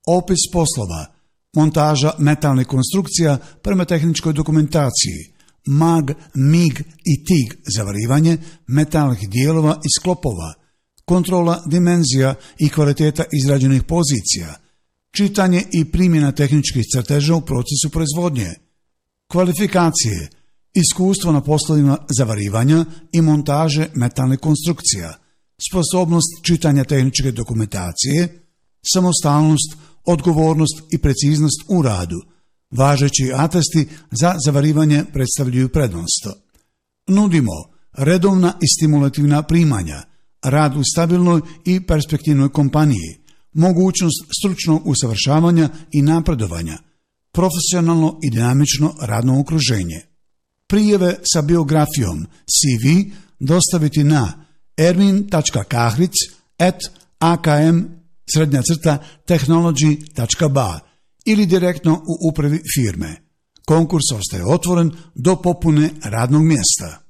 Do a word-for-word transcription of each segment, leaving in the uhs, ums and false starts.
opis poslova, montaža metalnih konstrukcija prema tehničkoj dokumentaciji, mag, mig i tig zavarivanje metalnih dijelova i sklopova, kontrola dimenzija i kvaliteta izrađenih pozicija, čitanje i primjena tehničkih crteža u procesu proizvodnje, kvalifikacije, iskustvo na poslovima zavarivanja i montaže metalnih konstrukcija, sposobnost čitanja tehničke dokumentacije, samostalnost, odgovornost i preciznost u radu. Važeći atesti za zavarivanje predstavljaju prednost. Nudimo redovna i stimulativna primanja, rad u stabilnoj i perspektivnoj kompaniji, mogućnost stručnog usavršavanja i napredovanja, profesionalno i dinamično radno okruženje. Prijave sa biografijom C V dostaviti na ermin tačka kahric at a k m srednja crta technology tačka b a ili direktno u upravi firme. Konkurs ostaje otvoren do popune radnog mjesta.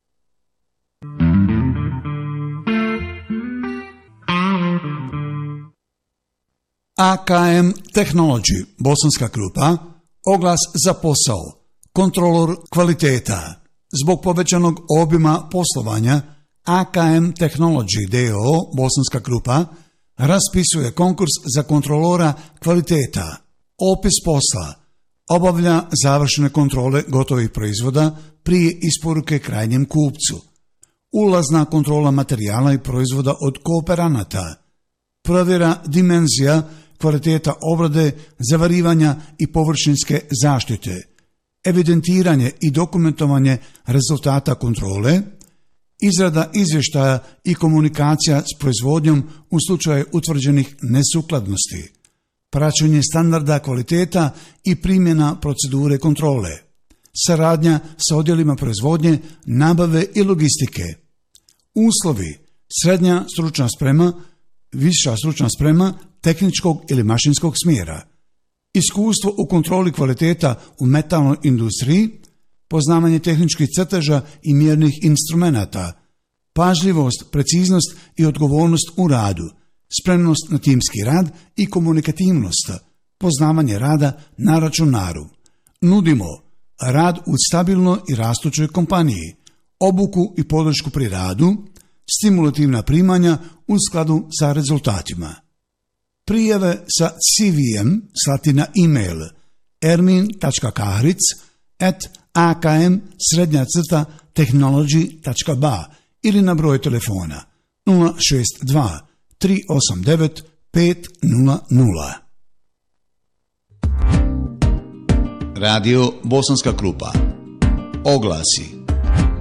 A K M Technology, Bosanska Krupa, oglas za posao, kontrolor kvaliteta. Zbog povećanog obima poslovanja, A K M Technology d o o Bosanska Krupa raspisuje konkurs za kontrolora kvaliteta. Opis posla: obavlja završene kontrole gotovih proizvoda prije isporuke krajnjem kupcu. Ulazna kontrola materijala i proizvoda od kooperanata. Provjera dimenzija, kvaliteta obrade, zavarivanja i površinske zaštite. Evidentiranje i dokumentovanje rezultata kontrole. Izrada izvještaja i komunikacija s proizvodnjom u slučaju utvrđenih nesukladnosti. Praćenje standarda kvaliteta i primjena procedure kontrole. Saradnja sa odjelima proizvodnje, nabave i logistike. Uslovi: srednja stručna sprema, viša stručna sprema tehničkog ili mašinskog smjera. Iskustvo u kontroli kvaliteta u metalnoj industriji, poznavanje tehničkih crteža i mjernih instrumenata, pažljivost, preciznost i odgovornost u radu, spremnost na timski rad i komunikativnost, poznavanje rada na računaru. Nudimo rad u stabilnoj i rastućoj kompaniji, obuku i podršku pri radu, stimulativna primanja u skladu sa rezultatima. Prijave sa C V-em slati na e-mail ermin tačka kahric at a k m srednja crta technology tačka b a ili na broj telefona nula šest dva tri osam devet pet nula nula. Radio Bosanska Krupa. Oglasi.